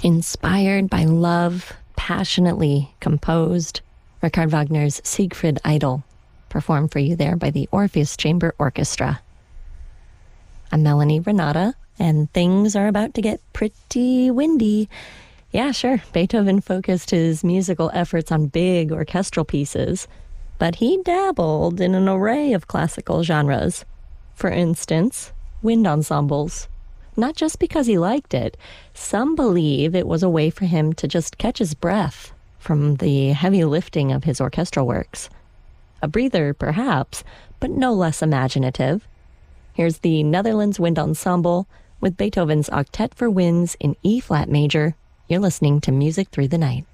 Inspired by love, passionately composed, Richard Wagner's Siegfried Idol, performed for you there by the Orpheus Chamber Orchestra. I'm Melanie Renata, and things are about to get pretty windy. Yeah, sure, Beethoven focused his musical efforts on big orchestral pieces, but he dabbled in an array of classical genres. For instance, wind ensembles. Not just because he liked it. Some believe it was a way for him to just catch his breath from the heavy lifting of his orchestral works. A breather, perhaps, but no less imaginative. Here's the Netherlands Wind Ensemble with Beethoven's Octet for Winds in E-flat major. You're listening to Music Through the Night.